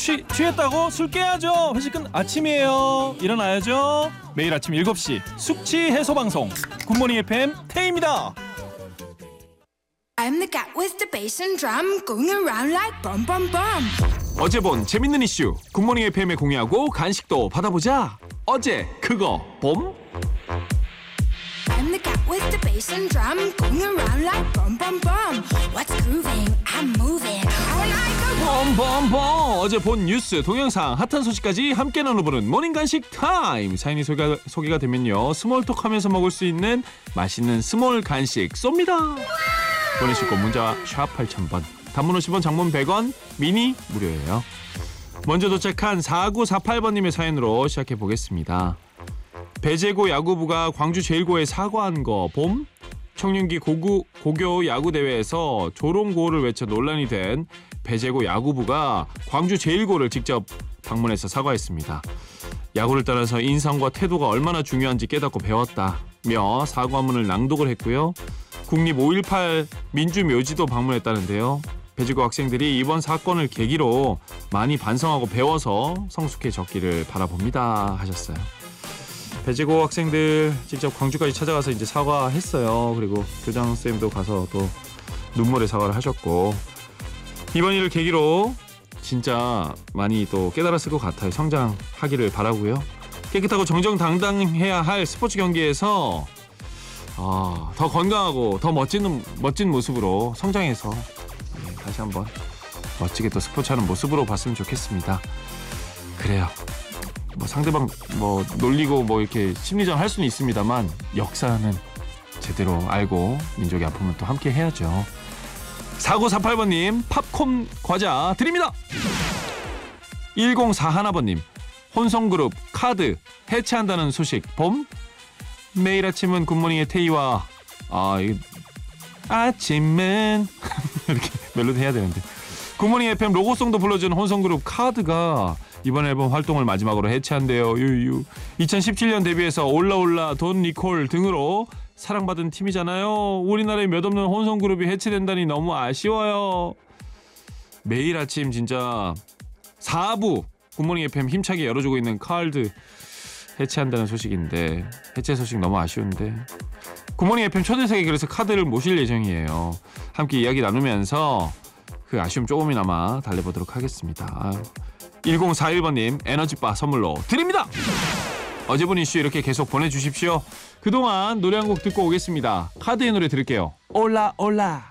취했다고? 술 깨야죠. 회식은 아침이에요. 일어나야죠. 매일 아침 7시 숙취 해소 방송 굿모닝 FM 태희입니다. I'm the cat with the bass and drum going around like bum bum bum. 어제 본 재밌는 이슈 굿모닝 FM에 공유하고 간식도 받아보자. 어제 그거 봄? I'm the cat with the bass and drum going around like bum bum bum. What's grooving? I'm moving. I like a 봄봄봄. 어제 본 뉴스 동영상 핫한 소식까지 함께 나눠보는 모닝 간식 타임. 사연이 소개가 되면요 스몰톡 하면서 먹을 수 있는 맛있는 스몰 간식 쏩니다. 보내실 곳 문자 샵 8000번, 단문 50원, 장문 100원, 미니 무료예요. 먼저 도착한 4948번님의 사연으로 시작해보겠습니다. 배제고 야구부가 광주 제일고에 사과한 거 봄? 청년기 고교 야구대회에서 조롱고를 외쳐 논란이 된 배제고 야구부가 광주 제일고를 직접 방문해서 사과했습니다. 야구를 따라서 인성과 태도가 얼마나 중요한지 깨닫고 배웠다며 사과문을 낭독을 했고요. 국립 5.18 민주묘지도 방문했다는데요. 배제고 학생들이 이번 사건을 계기로 많이 반성하고 배워서 성숙해졌기를 바라봅니다 하셨어요. 배제고 학생들 직접 광주까지 찾아가서 이제 사과했어요. 그리고 교장선생님도 가서 또 눈물의 사과를 하셨고, 이번 일을 계기로 진짜 많이 또 깨달았을 것 같아요. 성장하기를 바라고요. 깨끗하고 정정당당해야 할 스포츠 경기에서 더 건강하고 더 멋진 모습으로 성장해서 다시 한번 멋지게 또 스포츠하는 모습으로 봤으면 좋겠습니다. 그래요. 상대방 놀리고 이렇게 심리전 할 수는 있습니다만 역사는 제대로 알고 민족의 아픔은 또 함께 해야죠. 4948번님 팝콘 과자 드립니다. 1041번님 혼성그룹 카드 해체한다는 소식 봄? 매일 아침은 굿모닝의 태희와 아침은 이렇게 멜로디 해야 되는데 굿모닝 FM 로고송도 불러준 혼성그룹 카드가 이번 앨범 활동을 마지막으로 해체한대요. 2017년 데뷔해서 올라올라 돈 니콜 등으로 사랑받은 팀이잖아요. 우리나라에 몇 없는 혼성그룹이 해체된다니 너무 아쉬워요. 매일 아침 진짜 4부 굿모닝 FM 힘차게 열어주고 있는 카드 해체한다는 소식인데 해체 소식 너무 아쉬운데 굿모닝 FM 초대석에 그래서 카드를 모실 예정이에요. 함께 이야기 나누면서 그 아쉬움 조금이나마 달래보도록 하겠습니다. 1041번님 에너지바 선물로 드립니다. 어제 본 이슈 이렇게 계속 보내주십시오. 그동안 노래 한 곡 듣고 오겠습니다. 카드의 노래 들을게요. 올라 올라.